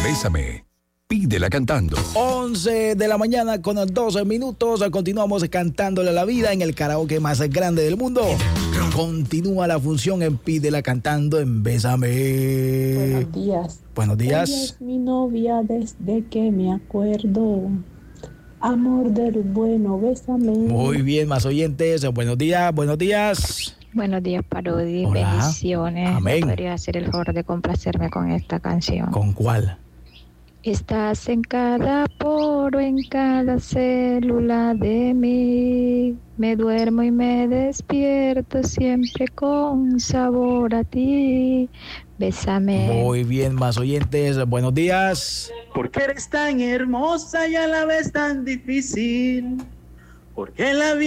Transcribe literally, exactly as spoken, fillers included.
Bésame. Pídela cantando. once de la mañana con doce minutos. Continuamos cantándole a la vida en el karaoke más grande del mundo. Continúa la función en Pídela cantando en Bésame. Buenos días. Buenos días. Ella es mi novia desde que me acuerdo. Amor del bueno, bésame. Muy bien, más oyentes. Buenos días, buenos días. Buenos días, Parodi. Hola. Bendiciones. Amén. ¿Podría hacer el favor de complacerme con esta canción? ¿Con cuál? Estás en cada poro, en cada célula de mí. Me duermo y me despierto siempre con sabor a ti. Bésame. Muy bien, más oyentes. Buenos días. Porque eres tan hermosa y a la vez tan difícil. Porque la vida